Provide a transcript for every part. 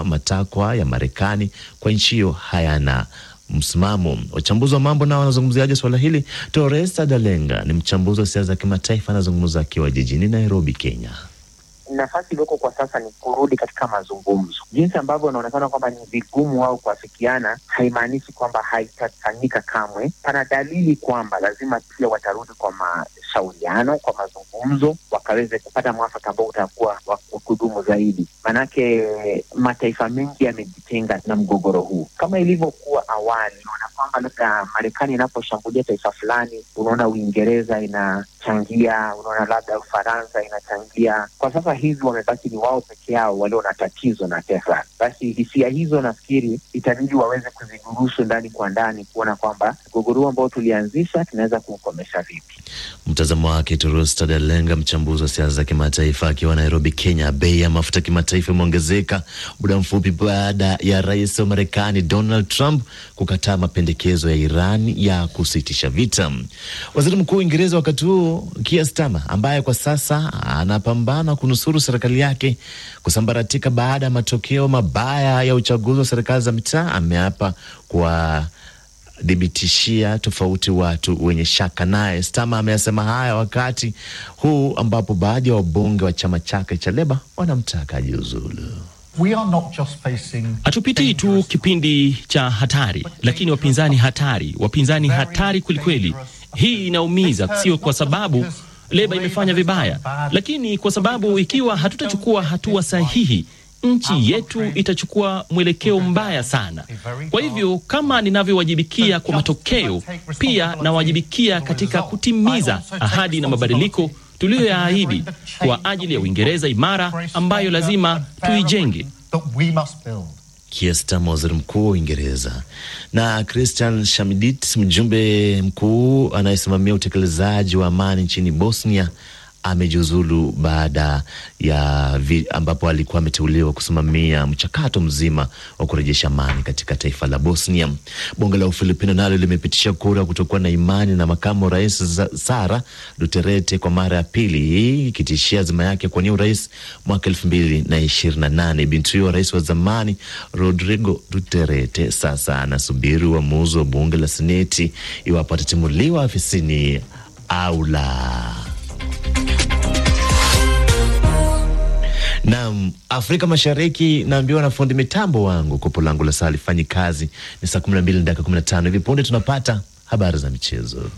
matakwa ya Marekani kwa nchi hiyo hayana msimamo. Wachambuzi wa mambo nao wanazungumziaje swala hili? Torres Adalenga ni mchambuzi wa siasa za kimataifa, anazungumza akiwa jijini Nairobi, Kenya. Nafasi iliyoko kwa sasa ni kurudi katika mazungumzo. Jinsi ambavyo inaonekana kwamba ni vigumu wao kuafikiana, haimaanishi kwamba haitafanyika kamwe. Pana dalili kwamba lazima pia watarudi kwa mashauriano, kwa mazungumzo, wakaweze kupata mwafaka ambao utakuwa wa kudumu zaidi. Manake mataifa mengi yamejitenga na mgogoro huu. Kama ilivyokuwa awali, unaona kwamba labda Marekani inaposhambulia taifa fulani, unaona Uingereza inachangia, unaona labda Ufaransa inachangia. Kwa sasa hivi wamebaki ni wao peke yao walio na tatizo na Tehran. Basi hisia hizo nafikiri itabidi waweze kuzidurusu ndani kwa ndani, kuona kwamba mgogoro ambao tulianzisha tunaweza kuukomesha vipi. Mtazamo wake Torres Adalenga, mchambuzi wa siasa za kimataifa, akiwa Nairobi, Kenya. Bei ya mafuta kimataifa imeongezeka muda mfupi baada ya rais wa Marekani Donald Trump kukataa mapendekezo ya Iran ya kusitisha vita. Waziri Mkuu wa Uingereza wakati huu, Keir Starmer, ambaye kwa sasa anapambana kunusuru serikali yake kusambaratika baada ya matokeo mabaya ya uchaguzi wa serikali za mitaa, ameapa kwa dhibitishia tofauti watu wenye shaka naye. Starmer ameyasema haya wakati huu ambapo baadhi ya wabunge wa chama chake cha Leba wanamtaka ajiuzulu. Hatupitii tu kipindi cha hatari, lakini wapinzani hatari kwelikweli. Hii inaumiza, sio kwa sababu Leba imefanya vibaya, lakini kwa sababu ikiwa hatutachukua hatua sahihi, nchi yetu itachukua mwelekeo mbaya sana. Kwa hivyo kama ninavyowajibikia kwa matokeo, pia nawajibikia katika kutimiza ahadi na mabadiliko tuliyoyaahidi kwa ajili ya Uingereza imara ambayo lazima tuijenge. Keir Starmer, waziri mkuu wa Uingereza. Na Christian Shamidit, mjumbe mkuu anayesimamia utekelezaji wa amani nchini Bosnia, amejiuzulu baada ya ambapo alikuwa ameteuliwa kusimamia mchakato mzima wa kurejesha amani katika taifa la Bosnia. Bunge la Ufilipino nalo limepitisha kura kutokuwa na imani na makamu rais Sara Duterte kwa mara ya pili, hii ikitishia azma yake kuwania urais mwaka 2028. Binti wa rais wa zamani Rodrigo Duterte sasa anasubiri uamuzi wa bunge la Seneti iwapo atatimuliwa afisini au la. Naam, Afrika Mashariki naambiwa na fundi mitambo wangu kopo langu la saa lifanyi kazi. Ni saa 12:15 hivi punde tunapata habari za michezo.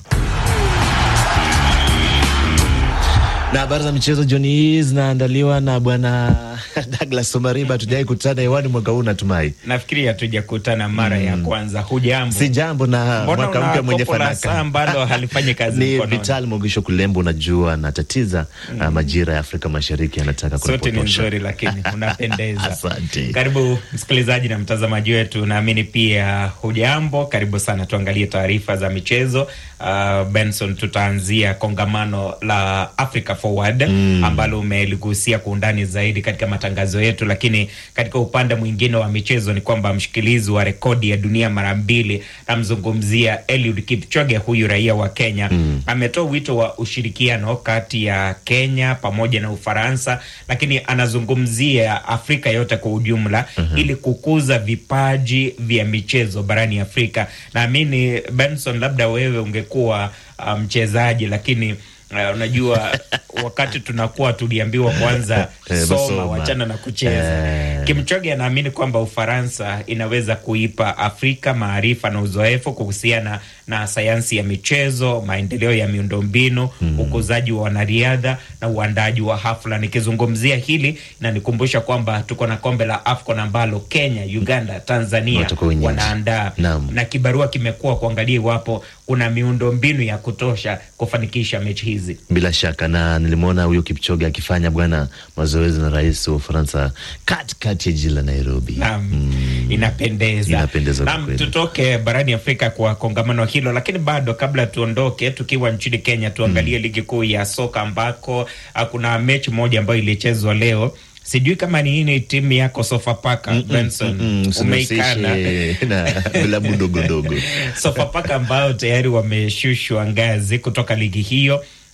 Na habari za michezo jioni hii zinaandaliwa na bwana Douglas Omariba. Tujai kutana hewani mwaka huu natumai. Nafikiri hatujakutana mara ya kwanza. Hujambo? Si jambo, na mwaka mpya mwenye fanaka. Mbona halifanyi kazi ni Vital Mogisho Kulembo, unajua na tatiza majira ya Afrika Mashariki anataka kunapotosha. Sote ni nzuri lakini unapendeza. Asante. Karibu msikilizaji na mtazamaji wetu, naamini pia hujambo. Karibu sana, tuangalie taarifa za michezo. Benson, tutaanzia kongamano la Africa Forward ambalo umeligusia kwa undani zaidi katika matangazo yetu, lakini katika upande mwingine wa michezo ni kwamba mshikilizi wa rekodi ya dunia mara 2, namzungumzia Eliud Kipchoge, huyu raia wa Kenya, ametoa wito wa ushirikiano kati ya Kenya pamoja na Ufaransa, lakini anazungumzia Afrika yote kwa ujumla ili kukuza vipaji vya michezo barani Afrika. Naamini Benson, labda wewe ungekuwa mchezaji, lakini unajua wakati tunakuwa tuliambiwa kwanza soma wachana na kucheza. Kipchoge anaamini kwamba Ufaransa inaweza kuipa Afrika maarifa na uzoefu kuhusiana na sayansi ya michezo, maendeleo ya miundombinu, ukuzaji wa wanariadha na uandaji wa hafla. Nikizungumzia hili na nikumbusha kwamba tuko na kombe la AFCON ambalo Kenya, Uganda, Tanzania wanaandaa, na kibarua kimekuwa kuangalia iwapo kuna miundombinu ya kutosha kufanikisha mechi hizi. Bila shaka, na nilimwona huyo Kipchoge akifanya bwana mazoezi na rais wa Ufaransa katikati ya jiji la Nairobi. Inapendeza. Tutoke barani Afrika kwa kongamano hilo, lakini bado kabla tuondoke, tukiwa nchini Kenya, tuangalie ligi kuu ya soka ambako kuna mechi moja ambayo ilichezwa leo. Sijui kama ni hii timu yako Sofapaka, Benson, umeikana na vilabu dogo. Sofapaka ambao tayari wameshushwa ngazi kutoka ligi hiyo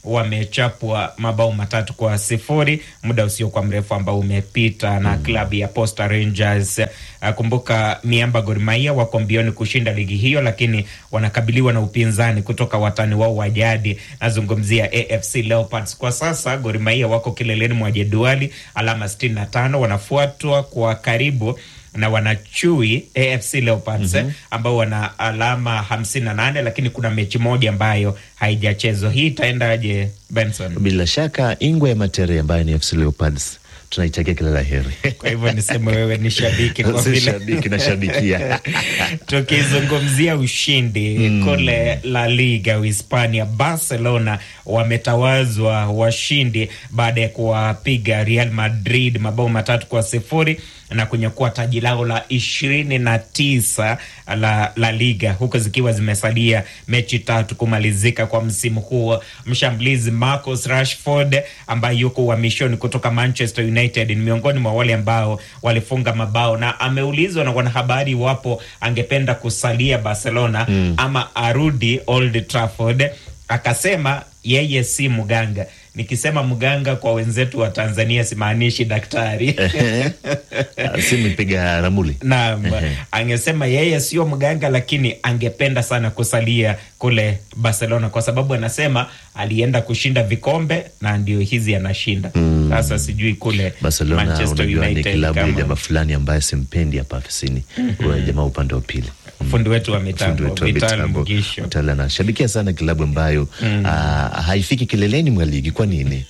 wamechapwa mabao 3-0 muda usio kwa mrefu ambao umepita na klabu ya Posta Rangers. Kumbuka miamba Gor Mahia wako mbioni kushinda ligi hiyo, lakini wanakabiliwa na upinzani kutoka watani wao wa jadi, nazungumzia AFC Leopards. Kwa sasa Gor Mahia wako kileleni mwa jedwali alama 65, wanafuatwa kwa karibu na wanachui AFC Leopards ambao wana alama 58, lakini kuna mechi moja ambayo haijachezwa. Hii itaendaje Benson? Bila shaka Ingwe ya Matere ambayo ni AFC Leopards tunaitakia kila laheri. Kwa hivyo niseme wewe ni shabiki kwa vile shabiki na shabikia. Tukizungumzia ushindi kule La Liga Hispania, Barcelona wametawazwa washindi baada ya kuwapiga Real Madrid mabao 3-0 na kunyakua taji lao la 29 la Liga, huko zikiwa zimesalia mechi 3 kumalizika kwa msimu huu. Mshambulizi Marcus Rashford ambaye yuko uhamishoni kutoka Manchester United ni miongoni mwa wale ambao walifunga mabao, na ameulizwa na wanahabari iwapo angependa kusalia Barcelona ama arudi Old Trafford. Akasema yeye si mganga. Nikisema mganga kwa wenzetu wa Tanzania simaanishi daktari. Si mpiga ramuli. Naam, angesema yeye sio mganga, lakini angependa sana kusalia kule Barcelona kwa sababu anasema alienda kushinda vikombe na ndio hizi anashinda. Sasa sijui kule Barcelona, Manchester United ni klabu ya jamaa fulani ambaye simpendi hapa afisini. Kwa jamaa upande wa pili. Fundi wetu wa mitambo Vital Mugisho. Vital anashabikia sana klabu ambayo haifiki kileleni mwa ligi. Kwa nini?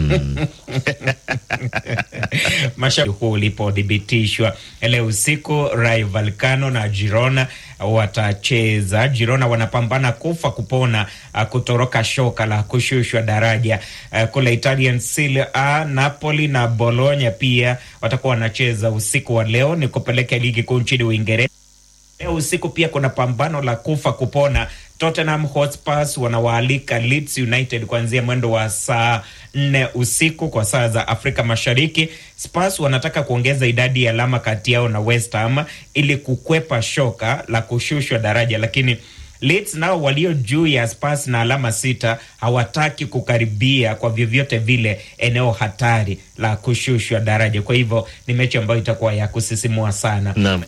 Mashabiki huo ulipodhibitishwa leo usiku, Rayo Vallecano na Girona watacheza. Girona wanapambana kufa kupona kutoroka shoka la kushushwa daraja. Kule Italian Serie A, Napoli na Bologna pia watakuwa wanacheza usiku wa leo ni kupeleka ligi kuu nchini Uingereza. Leo usiku pia kuna pambano la kufa kupona. Tottenham Hotspur wanawaalika Leeds United kuanzia mwendo wa saa 4 usiku kwa saa za Afrika Mashariki. Spurs wanataka kuongeza idadi ya alama kati yao na West Ham ili kukwepa shoka la kushushwa daraja, lakini Leeds nao walio juu ya Spurs na alama 6 hawataki kukaribia kwa vyovyote vile eneo hatari la kushushwa daraja. Kwa hivyo ni mechi ambayo itakuwa ya kusisimua sana. Naam.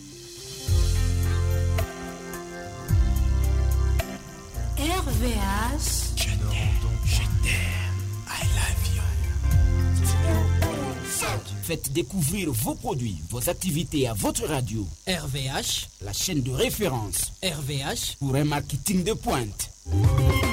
Faites découvrir vos produits, vos activités à votre radio. RVH, la chaîne de référence. RVH, pour un marketing de pointe.